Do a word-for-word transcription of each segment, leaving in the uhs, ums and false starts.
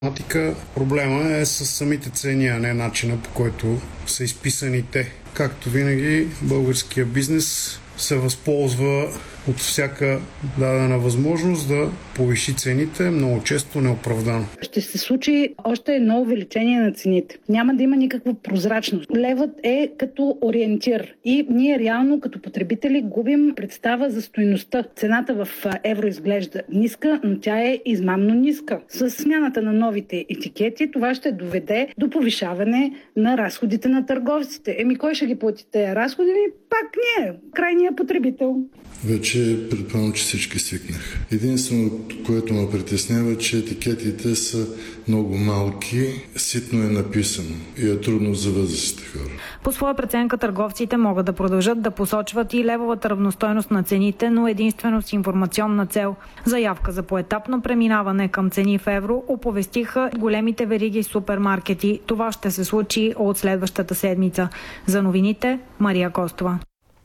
Проблема е с самите цени, а не начина, по който са изписани те. Както винаги, българския бизнес се възползва от всяка дадена възможност да повиши цените, много често неоправдано. Ще се случи още едно увеличение на цените. Няма да има никаква прозрачност. Левът е като ориентир и ние реално като потребители губим представа за стойността. Цената в евро изглежда ниска, но тя е измамно ниска. С смяната на новите етикети това ще доведе до повишаване на разходите на търговците. Еми кой ще ги плати тези разходи? Пак ние, крайния потребител. Вече предполагам, че всички свикнах. Единственото, което ме притеснява, че етикетите са много малки, ситно е написано и е трудно за възрастните хора. По своя преценка търговците могат да продължат да посочват и левовата равностойност на цените, но единствено с информационна цел. Заявка за поетапно преминаване към цени в евро оповестиха големите вериги супермаркети. Това ще се случи от следващата седмица. За новините, Мария Костова.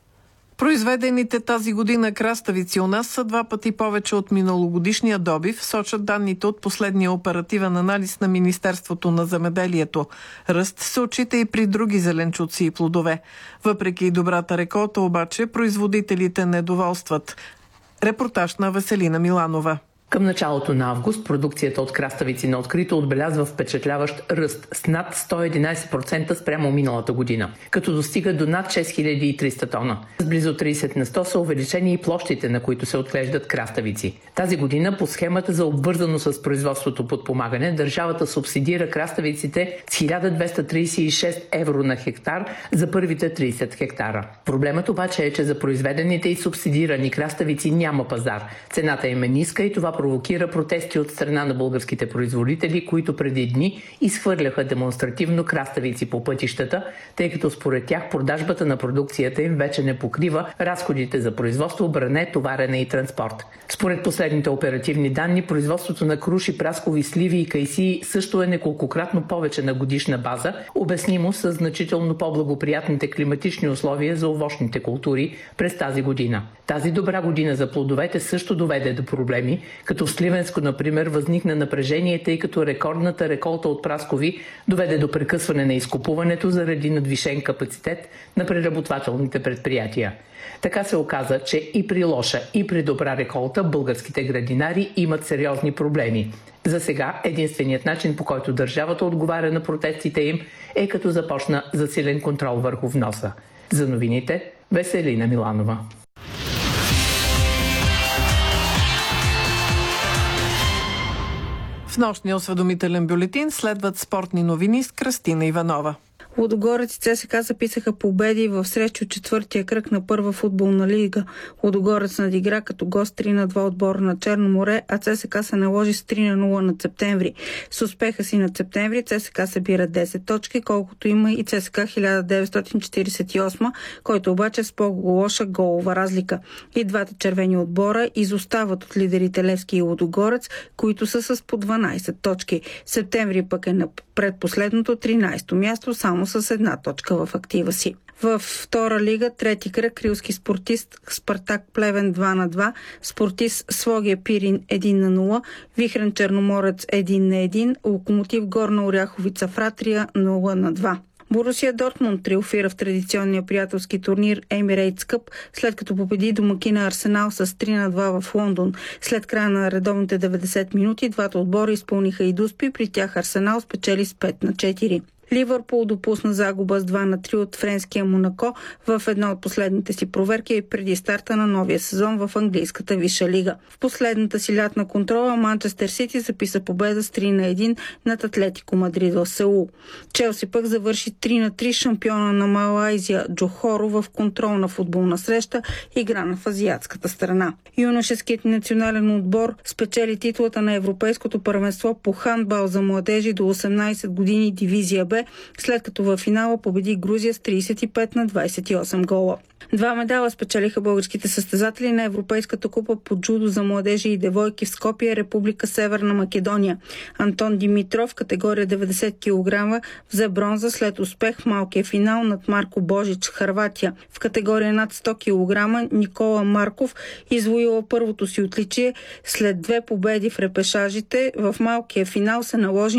Произведените тази година краставици у нас са два пъти повече от миналогодишния добив, сочат данните от последния оперативен анализ на Министерството на земеделието. Ръст се отчита и при други зеленчуци и плодове. Въпреки добрата реколта обаче, производителите недоволстват. Репортаж на Веселина Миланова. Към началото на август продукцията от краставици на открито отбелязва впечатляващ ръст с над сто и единадесет процента спрямо миналата година, като достига до над шест хиляди и триста тона. С близо тридесет на сто са увеличени и площите, на които се отглеждат краставици. Тази година по схемата за обвързано с производството подпомагане държавата субсидира краставиците с хиляда двеста тридесет и шест евро на хектар за първите тридесет хектара. Проблемът обаче е, че за произведените и субсидирани краставици няма пазар. Цената им е ниска и това провокира протести от страна на българските производители, които преди дни изхвърляха демонстративно краставици по пътищата, тъй като според тях продажбата на продукцията им вече не покрива разходите за производство, бране, товарене и транспорт. Според последните оперативни данни, производството на круши, праскови, сливи и кайсии също е неколкократно повече на годишна база, обяснимо с значително по-благоприятните климатични условия за овощните култури през тази година. Тази добра година за плодовете също доведе до проблеми, като в Сливенско, например, възникна напрежение, тъй като рекордната реколта от праскови доведе до прекъсване на изкупуването заради надвишен капацитет на преработвателните предприятия. Така се оказа, че и при лоша, и при добра реколта българските градинари имат сериозни проблеми. За сега единственият начин, по който държавата отговаря на протестите им, е като започна засилен контрол върху вноса. За новините, Веселина Миланова. В нощния осведомителен бюлетин следват спортни новини с Кръстина Иванова. Лудогорец и ЦСКА записаха победи в срещу четвъртия кръг на първа футболна лига. Лудогорец надигра като гост три на два отбора на Черно море, а ЦСКА се наложи с три на нула над Септември. С успеха си над Септември ЦСКА събира десет точки, колкото има и ЦСКА хиляда деветстотин четиридесет и осма, който обаче с по-лоша голова разлика. И двата червени отбора изостават от лидерите Левски и Лудогорец, които са с по дванадесет точки. Септември пък е на предпоследното тринадесето място, само с една точка в актива си. Във втора лига, трети кръг, рилски спортист Спартак Плевен два на два, спортист Слогия Пирин едно на нула, Вихрен Черноморец едно на едно, Локомотив Горна Оряховица Фратрия нула на два. Борусия Дортмунд триумфира в традиционния приятелски турнир Emirates Cup, след като победи домакина Арсенал с три на два в Лондон. След края на редовните деветдесет минути, двата отбора изпълниха и дуспи, при тях Арсенал спечели с пет на четири. Ливърпул допусна загуба с два на три от френския Монако в една от последните си проверки и преди старта на новия сезон в английската Висша лига. В последната си лятна контрола Манчестър Сити записа победа с три на едно над Атлетико Мадрид в Сеул. Челси пък завърши три на три шампиона на Малайзия Джохоро в контролна футболна среща, играна в азиатската страна. Юношеският национален отбор спечели титлата на Европейското първенство по хандбал за младежи до осемнадесет години дивизия Б две, след като във финала победи Грузия с тридесет и пет на двадесет и осем гола. Два медала спечелиха българските състезатели на Европейската купа по джудо за младежи и девойки в Скопие, Република Северна Македония. Антон Димитров в категория деветдесет килограма взе бронза след успех в малкия финал над Марко Божич, Хърватия. В категория над сто килограма Никола Марков извоюва първото си отличие след две победи в репешажите. В малкия финал се наложи